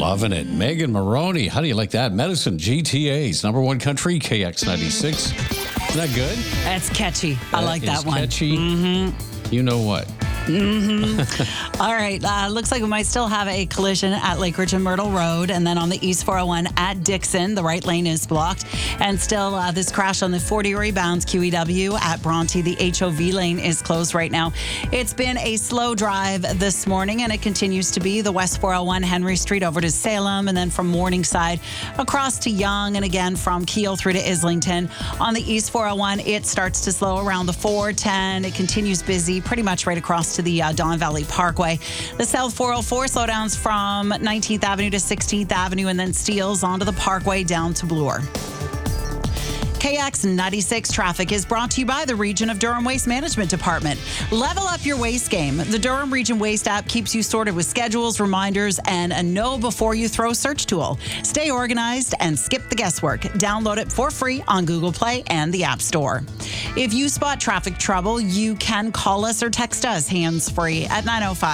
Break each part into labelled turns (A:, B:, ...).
A: Loving it. Megan Maroney, how do you like that? Medicine, GTA's number one country, KX96. Isn't that good?
B: That's catchy. I like that one.
A: Catchy. Mm-hmm. You know what?
B: All right. Looks like we might still have a collision at Lake Ridge and Myrtle Road. And then on the East 401 at Dixon, the right lane is blocked. And still this crash on the 40 rebounds QEW at Bronte. The HOV lane is closed right now. It's been a slow drive this morning, and it continues to be the West 401 Henry Street over to Salem, and then from Morningside across to Yonge, and again from Keele through to Islington. On the East 401, it starts to slow around the 410. It continues busy pretty much right across to the Don Valley Parkway. The South 404 slowdowns from 19th Avenue to 16th Avenue, and then Steeles onto the Parkway down to Bloor. KX96 traffic is brought to you by the Region of Durham Waste Management Department. Level up your waste game. The Durham Region Waste app keeps you sorted with schedules, reminders, and a know before you throw search tool. Stay organized and skip the guesswork. Download it for free on Google Play and the App Store. If you spot traffic trouble, you can call us or text us hands-free at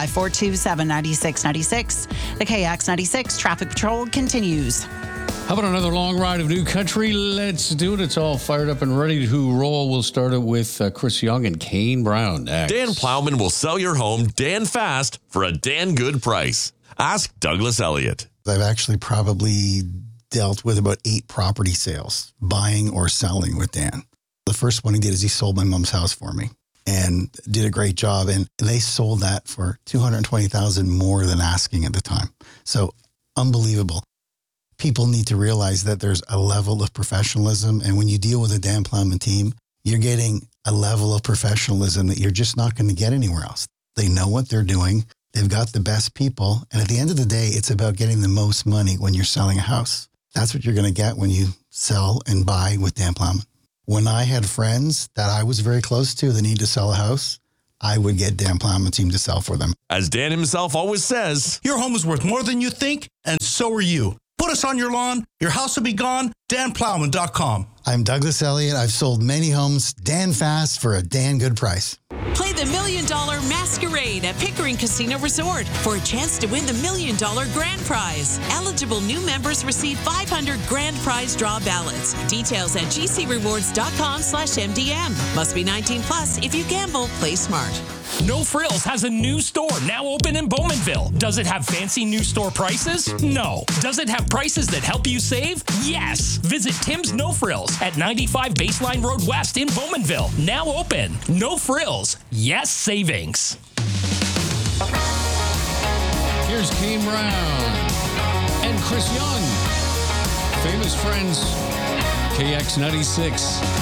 B: 905-427-9696. The KX96 traffic patrol continues.
A: How about another long ride of new country? Let's do it. It's all fired up and ready to roll. We'll start it with Chris Young and Kane Brown next.
C: Dan Plowman will sell your home Dan fast for a Dan good price. Ask Douglas Elliott.
D: I've actually probably dealt with about 8 property sales, buying or selling with Dan. The first one he did is he sold my mom's house for me and did a great job. And they sold that for $220,000 more than asking at the time. So unbelievable. People need to realize that there's a level of professionalism. And when you deal with a Dan Plowman team, you're getting a level of professionalism that you're just not going to get anywhere else. They know what they're doing. They've got the best people. And at the end of the day, it's about getting the most money when you're selling a house. That's what you're going to get when you sell and buy with Dan Plowman. When I had friends that I was very close to that need to sell a house, I would get Dan Plowman team to sell for them.
C: As Dan himself always says,
E: your home is worth more than you think, and so are you. Put us on your lawn. Your house will be gone. DanPlowman.com.
D: I'm Douglas Elliott. I've sold many homes Dan fast for a Dan good price.
F: Play the $1 Million Masquerade at Pickering Casino Resort for a chance to win the $1 Million Grand Prize. Eligible new members receive 500 Grand Prize draw ballots. Details at gcrewards.com/MDM. Must be 19 plus. If you gamble, play smart.
G: No Frills has a new store now open in Bowmanville. Does it have fancy new store prices? No. Does it have prices that help you save? Yes. Visit Tim's No Frills at 95 Baseline Road West in Bowmanville. Now open. No Frills. Yes savings.
A: Here's Kane Brown and Chris Young. Famous friends, KX96.